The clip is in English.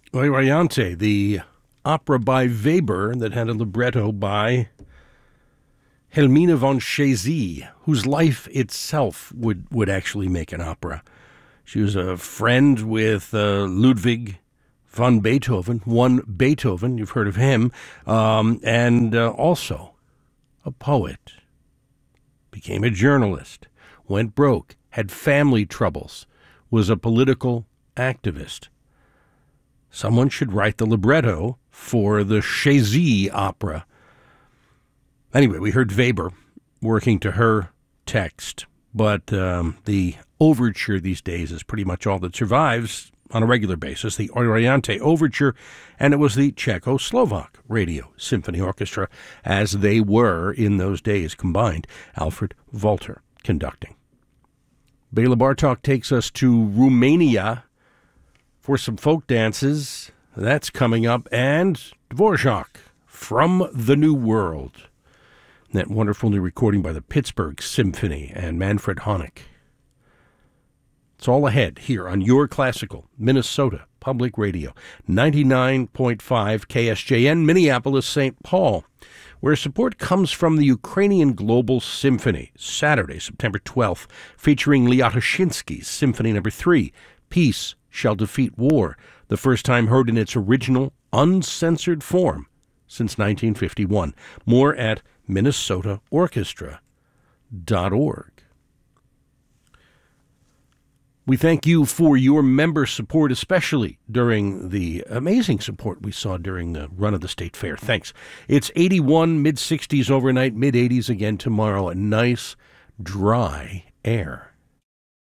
Oriente, the opera by Weber that had a libretto by Helmine von Chezy, whose life itself would actually make an opera. She was a friend with Ludwig von Beethoven, one Beethoven, you've heard of him, and also a poet. Became a journalist, went broke, had family troubles, was a political activist. Someone should write the libretto for the Chezy opera. Anyway, we heard Weber working to her text, but the overture these days is pretty much all that survives on a regular basis, the Oriente Overture, and it was the Czechoslovak Radio Symphony Orchestra, as they were in those days combined. Alfred Walter conducting. Bela Bartok takes us to Romania for some folk dances. That's coming up, and Dvorak from the New World. That wonderful new recording by the Pittsburgh Symphony and Manfred Honeck. It's all ahead here on your classical Minnesota Public Radio, 99.5 KSJN, Minneapolis, St. Paul, where support comes from the Ukrainian Global Symphony, Saturday, September 12th, featuring Lyatoshinsky's Symphony No. 3, Peace Shall Defeat War, the first time heard in its original, uncensored form since 1951. More at minnesotaorchestra.org. We thank you for your member support, especially during the amazing support we saw during the run of the State Fair. Thanks. It's 81, mid-60s overnight, mid-80s again tomorrow, and nice, dry air.